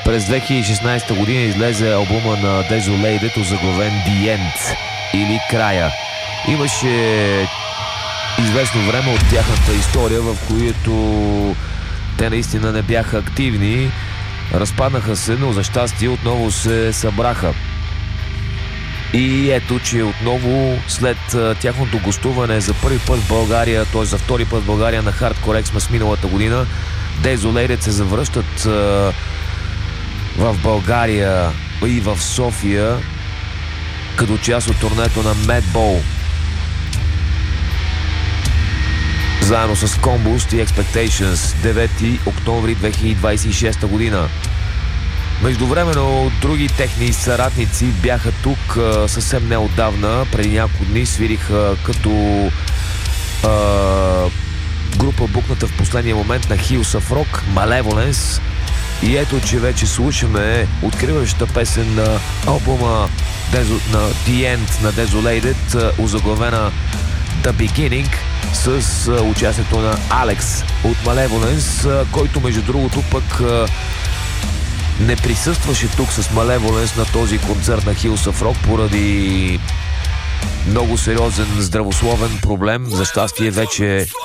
През 2016 година излезе албума на Desolated, озаглавен The End или Края. Имаше известно време от тяхната история, в което те наистина не бяха активни. Разпаднаха се, но за щастие отново се събраха. И ето, че отново след тяхното гостуване за първи път в България, т.е. за втори път в България на Hardcore Xmas миналата година, Desolated се завръщат в България и в София като част от турнето на Madball, заедно с Combust и Expectations, 9 октомври 2026 година. Междувременно други техни съратници бяха тук съвсем неотдавна. Преди няколко дни свириха като група, букната в последния момент на Hills of Rock, Malevolence. И ето, че вече слушаме откриващата песен на албума на The End на Desolated, озаглавена The Beginning, с участието на Алекс от Malevolence, който между другото пък не присъстваше тук с Malevolence на този концерт на Hills of Rock поради много сериозен здравословен проблем. За щастие вече